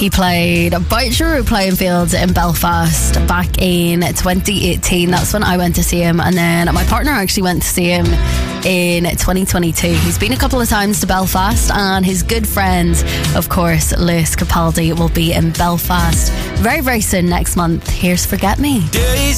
He played Bout Giroux playing fields in Belfast back in 2018. That's when I went to see him, and then my partner actually went to see him in 2022. He's been a couple of times to Belfast, and his good friend, of course, Lewis Capaldi, will be in Belfast very, very soon next month. Here's Forget Me.